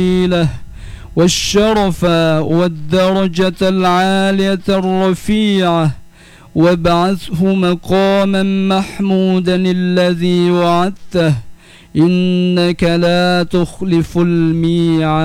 والشرف والدرجة العالية الرفيعة وابعثه مقاما محمودا الذي وعدته إنك لا تخلف الميعاد.